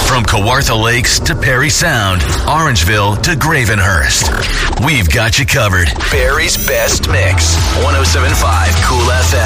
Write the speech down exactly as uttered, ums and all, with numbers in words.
From Kawartha Lakes to Perry Sound, Orangeville to Gravenhurst, we've got you covered. Barry's Best Mix, one oh seven point five Cool F M.